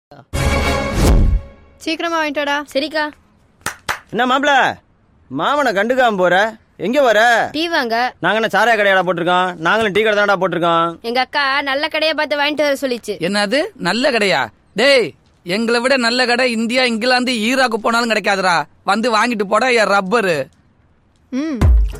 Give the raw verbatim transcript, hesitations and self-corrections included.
சீக்கிரமா வாங்கிட்டோடா. சரிக்கா. என்ன மாப்பிள மாமனை கண்டுக்காம போற? எங்க வர? டீ வாங்க. நாங்க என்ன சாராய கடையாடா போட்டிருக்கோம்? நாங்களும் டீ கடை தானடா போட்டிருக்கோம். எங்க அக்கா நல்ல கடையை பார்த்து வாங்கிட்டு வர சொல்லிச்சு. என்னது நல்ல கடையா? டேய், எங்களை விட நல்ல கடை இந்தியா, இங்கிலாந்து, ஈராக்கு போனாலும் கிடைக்காதுடா. வந்து வாங்கிட்டு போடா என் ரப்பரு. ம்